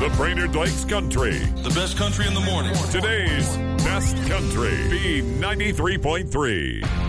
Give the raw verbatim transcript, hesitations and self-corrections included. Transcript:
the Brainerd Lakes Country. The best country in the morning. Today's best country. B ninety-three point three.